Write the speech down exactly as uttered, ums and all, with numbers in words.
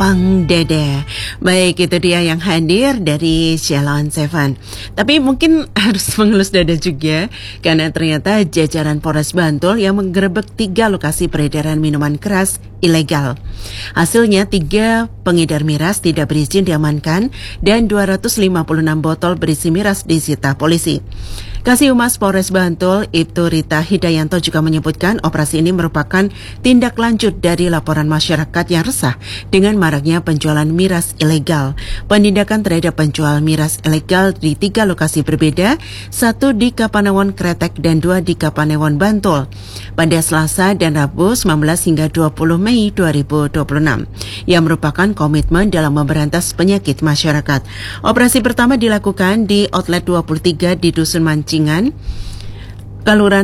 Bang Dede. Baik, itu dia yang hadir dari Shalon Seven. Tapi mungkin harus mengelus dada juga, karena ternyata jajaran Polres Bantul yang menggerebek tiga lokasi peredaran minuman keras ilegal. Hasilnya tiga pengedar miras tidak berizin diamankan dan dua ratus lima puluh enam botol berisi miras disita polisi. Kasih Humas Polres Bantul, Ibtu Rita Hidayanto juga menyebutkan operasi ini merupakan tindak lanjut dari laporan masyarakat yang resah dengan maraknya penjualan miras ilegal. Penindakan terhadap penjual miras ilegal di tiga lokasi berbeda, satu di Kapanewon Kretek dan dua di Kapanewon Bantul, pada Selasa dan Rabu sembilan belas hingga dua puluh Mei dua ribu dua puluh enam, yang merupakan komitmen dalam memberantas penyakit masyarakat. Operasi pertama dilakukan di outlet dua puluh tiga di Dusun Mancingan, Kelurahan